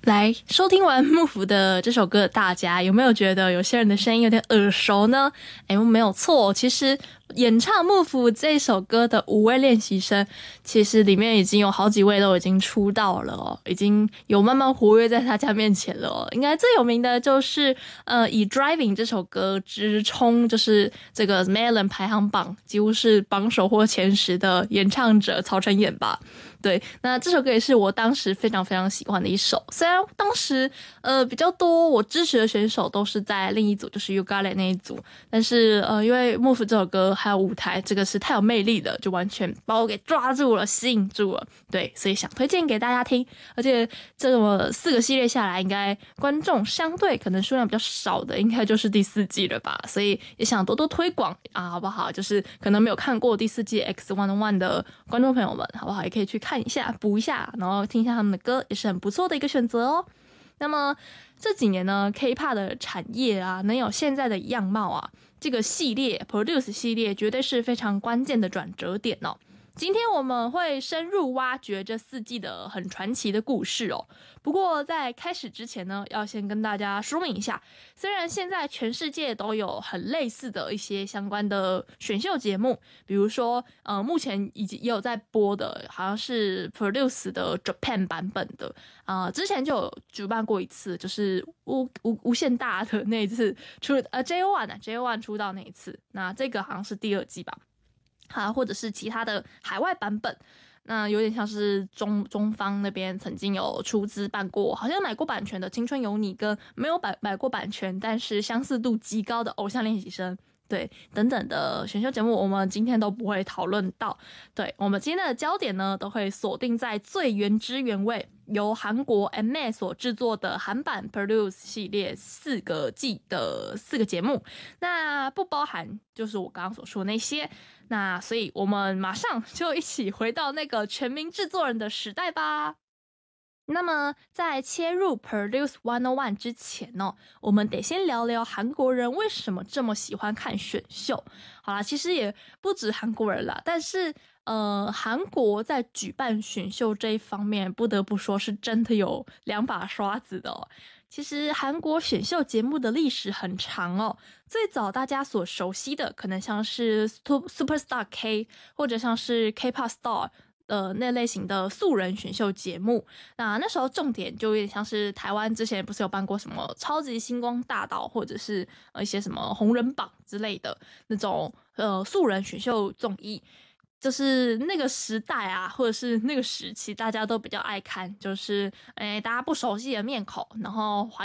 来收听完幕府的这首歌的大家，有没有觉得有些人的声音有点耳熟呢？没有错，其实演唱幕府这首歌的5位练习生，其实里面已经有好几位都已经出道了哦，已经有慢慢活跃在大家面前了哦。应该最有名的就是以 Driving 这首歌直冲就是这个 Melon 排行榜几乎是榜首或前10的演唱者曹承衍吧。对，那这首歌也是我当时非常非常喜欢的一首。虽然当时比较多我支持的选手都是在另一组，就是 You Got It 那一组，但是因为幕府这首歌还有舞台，这个是太有魅力了，就完全把我给抓住了，吸引住了。对，所以想推荐给大家听。而且这么4个系列下来，应该观众相对可能数量比较少的，应该就是第4季了吧。所以也想多多推广啊，好不好？就是可能没有看过第4季 X101 的观众朋友们，好不好？也可以去看一下，补一下，然后听一下他们的歌，也是很不错的一个选择哦。那么这几年呢 K-pop 的产业啊，能有现在的样貌啊，这个系列 Produce 系列绝对是非常关键的转折点哦。今天我们会深入挖掘这4季的很传奇的故事哦。不过在开始之前呢，要先跟大家说明一下，虽然现在全世界都有很类似的一些相关的选秀节目，比如说目前也有在播的，好像是 Produce 的 Japan 版本的之前就有举办过一次，就是无限大的那一次JO1 出道那一次，那这个好像是第2季吧。或者是其他的海外版本，那有点像是中方那边曾经有出资办过，好像买过版权的《青春有你》跟没有买过版权但是相似度极高的《偶像练习生》，对等等的选秀节目，我们今天都不会讨论到。对，我们今天的焦点呢，都会锁定在最原汁原味由韩国 M-ME 所制作的韩版 Produce 系列4个季的4个节目，那不包含就是我刚刚所说的那些。那所以我们马上就一起回到那个全民制作人的时代吧。那么在切入 Produce 101之前呢，我们得先聊聊韩国人为什么这么喜欢看选秀。好啦，其实也不止韩国人啦，但是韩国在举办选秀这一方面，不得不说是真的有2把刷子的哦。其实韩国选秀节目的历史很长哦，最早大家所熟悉的可能像是 Superstar K 或者像是 K-pop Star 那类型的素人选秀节目。那时候重点就有点像是台湾之前不是有办过什么超级星光大道或者是一些什么红人榜之类的那种素人选秀综艺，就是那个时代啊，或者是那个时期，大家都比较爱看，就是大家不熟悉的面孔，然后